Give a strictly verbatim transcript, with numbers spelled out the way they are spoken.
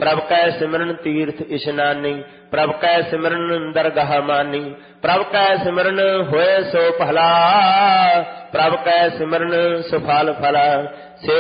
प्रभ कै सिमरन तीर्थ इशनानी। प्रभ कै सिमरन दरगाह मानी। प्रभ कै सिमरन होए सो भला। प्रभ कै सिमरन सुफल फला।